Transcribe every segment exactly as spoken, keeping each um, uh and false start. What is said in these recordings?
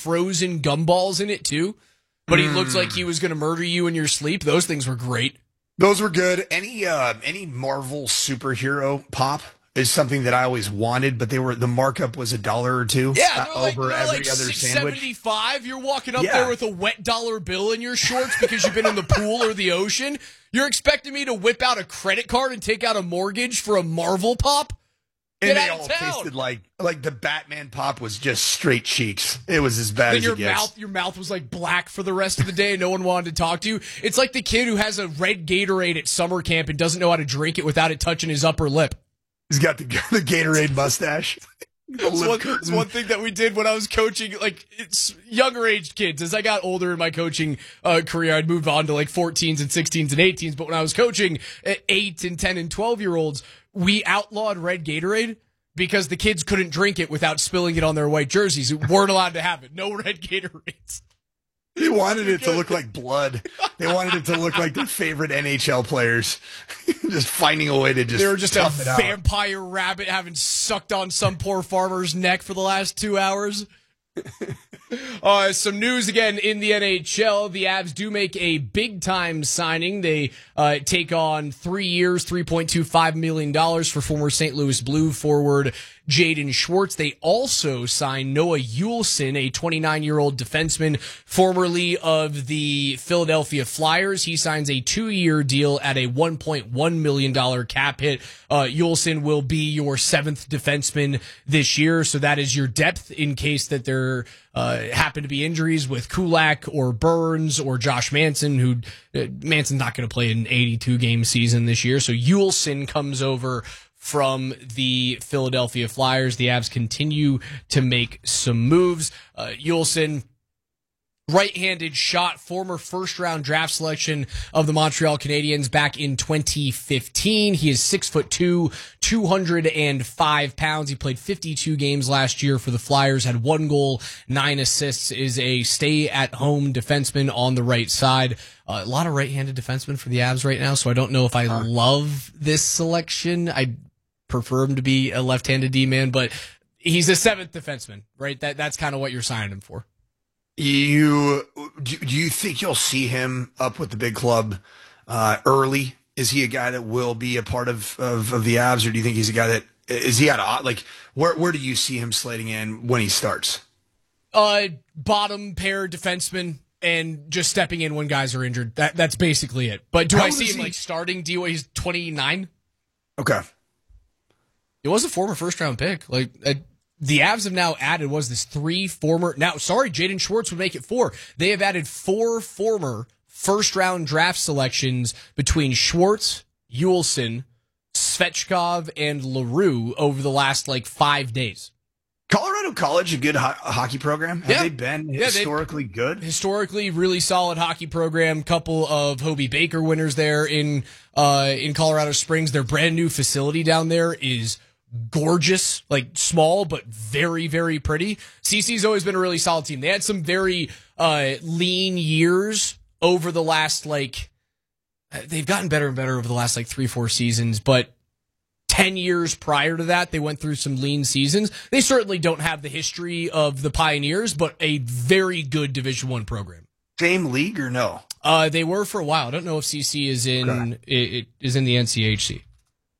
frozen gumballs in it too. But he looked like he was going to murder you in your sleep. Those things were great. Those were good. Any uh, any Marvel superhero pop is something that I always wanted, but they were the markup was a dollar or two. Yeah, uh, like, over every like other six sandwich. seventy-five. You're walking up Yeah. there with a wet dollar bill in your shorts because you've been in the pool or the ocean. You're expecting me to whip out a credit card and take out a mortgage for a Marvel pop? Get And they out all of town. tasted like like the Batman pop was just straight cheeks. It was as bad Then as your it gets. mouth, your mouth was like black for the rest of the day, and no one wanted to talk to you. It's like the kid who has a red Gatorade at summer camp and doesn't know how to drink it without it touching his upper lip. He's got the the Gatorade mustache. The It's lip one, curtain. it's one thing that we did when I was coaching, like it's younger aged kids. As I got older in my coaching uh, career, I'd moved on to like fourteens and sixteens and eighteens. But when I was coaching at eight and ten and twelve year olds, we outlawed red Gatorade because the kids couldn't drink it without spilling it on their white jerseys. Who weren't allowed to have it. No red Gatorades. They wanted it to look like blood. They wanted it to look like their favorite N H L players. Just finding a way to just They were just a tough it out. vampire rabbit having sucked on some poor farmer's neck for the last two hours. Uh, some news again in the N H L. The Avs do make a big-time signing. They uh, take on three years, three point two five million dollars for former Saint Louis Blue forward Jaden Schwartz. They also signed Noah Juleson, a twenty-nine-year-old defenseman, formerly of the Philadelphia Flyers. He signs a two-year deal at a one point one million dollars cap hit. Uh, Juleson will be your seventh defenseman this year, so that is your depth in case that there uh, happen to be injuries with Kulak or Burns or Josh Manson, who uh, Manson's not going to play an eighty-two game season this year. So Juleson comes over from the Philadelphia Flyers. The Avs continue to make some moves. Uh, Juleson, right-handed shot, former first-round draft selection of the Montreal Canadiens back in twenty fifteen. He is six foot two, two hundred five pounds. He played fifty-two games last year for the Flyers, had one goal, nine assists, is a stay-at-home defenseman on the right side. Uh, a lot of right-handed defensemen for the Avs right now, so I don't know if I huh. love this selection. I prefer him to be a left-handed D-man, but he's a seventh defenseman, right? That That's kind of what you're signing him for. You do, do you think you'll see him up with the big club uh, early? Is he a guy that will be a part of, of, of the Avs, or do you think he's a guy that is he at a like where where do you see him slating in when he starts? Uh, bottom pair defenseman and just stepping in when guys are injured. That that's basically it. But do How I see him he? like starting? Do you, he's twenty-nine? Okay, it was a former first round pick. Like. Uh, The Avs have now added, was this three former, now, sorry, Jaden Schwartz would make it four. They have added four former first-round draft selections between Schwartz, Juleson, Svechkov, and LaRue over the last, like, five days. Colorado College, a good ho- hockey program? Have yeah. they been yeah, historically good? Historically, really solid hockey program. Couple of Hobie Baker winners there in uh, in Colorado Springs. Their brand-new facility down there is gorgeous, like small, but very, very pretty. C C's always been a really solid team. They had some very uh, lean years over the last, like, they've gotten better and better over the last, like, three, four seasons, but ten years prior to that, they went through some lean seasons. They certainly don't have the history of the Pioneers, but a very good Division One program. Same league or no? Uh, they were for a while. I don't know if C C is in, okay. it, it is in the N C H C.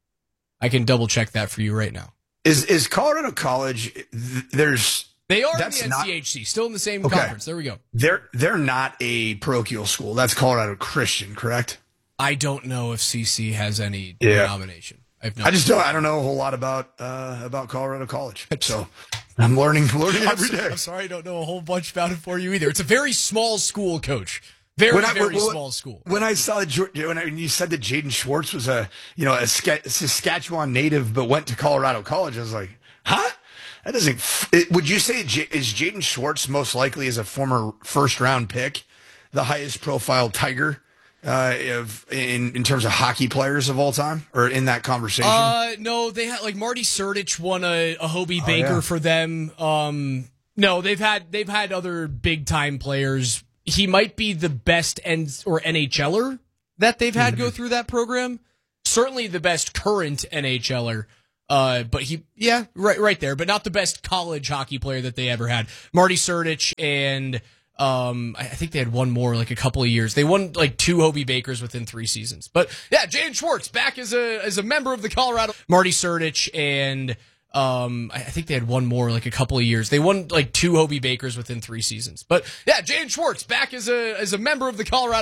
I can double check that for you right now. Is is Colorado College? There's they are in that's the N C H C, not, still in the same okay. conference. There we go. They're they're not a parochial school. That's Colorado Christian, correct? I don't know if C C has any yeah. denomination. I've no I just don't. I don't know a whole lot about uh, about Colorado College, so I'm learning learning every day. I'm sorry, I don't know a whole bunch about it for you either. It's a very small school, Coach. Very, when I, very when, small school. When I saw that, when, I, when you said that Jaden Schwartz was a, you know, a Saskatchewan native but went to Colorado College, I was like, huh? That doesn't. It, would you say is Jaden Schwartz most likely as a former first round pick, the highest profile Tiger, uh, of in in terms of hockey players of all time, or in that conversation? Uh, no, they had like Marty Surdich won a, a Hobie oh, Baker yeah. for them. Um, no, they've had they've had other big time players. He might be the best N or NHLer that they've had mm-hmm. go through that program. Certainly the best current NHLer Uh, but he, yeah, right, right there, but not the best college hockey player that they ever had. Marty Surdich and, um, I think they had one more, like a couple of years. They won like two Hobie Bakers within three seasons. But yeah, Jaden Schwartz back as a, as a member of the Colorado, Marty Surdich and, um, I think they had one more, like a couple of years. They won like two Hobie Bakers within three seasons. But yeah, Jaden Schwartz back as a, as a member of the Colorado